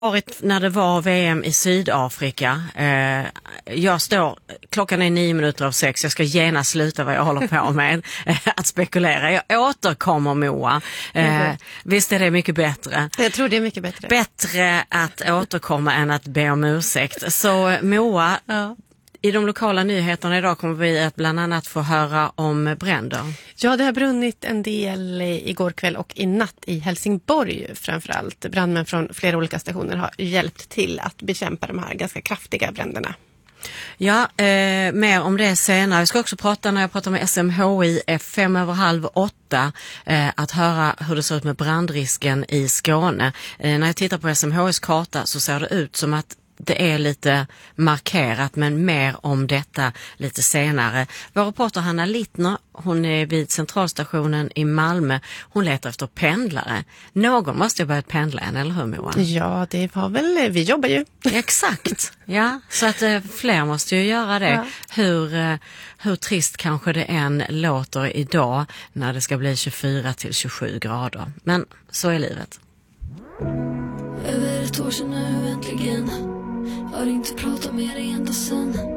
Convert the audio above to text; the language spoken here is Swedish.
varit när det var VM i Sydafrika. Jag står, klockan är 6:09. Jag ska gärna sluta vad jag håller på med att spekulera. Jag återkommer, Moa. Visst är det mycket bättre? Jag tror det är mycket bättre. Bättre att återkomma än att be om ursäkt. Så Moa, i de lokala nyheterna idag kommer vi att bland annat få höra om bränder. Ja, det har brunnit en del igår kväll och i natt i Helsingborg framförallt. Brandmän från flera olika stationer har hjälpt till att bekämpa de här ganska kraftiga bränderna. Ja, mer om det senare. Jag ska också prata, när jag pratar med SMHI 7:05 att höra hur det ser ut med brandrisken i Skåne. När jag tittar på SMHIs karta så ser det ut som att det är lite markerat, men mer om detta lite senare. Vår reporter Hanna Littner, hon är vid centralstationen i Malmö. Hon letar efter pendlare. Någon måste ju börja pendla än, eller hur, Moa? Ja, det var väl, vi jobbar ju. Exakt, ja. Så att fler måste ju göra det. Ja. Hur trist kanske det än låter idag när det ska bli 24 till 27 grader. Men så är livet. Över ett år sedan nu äntligen. Har inte pratat med dig ända sen.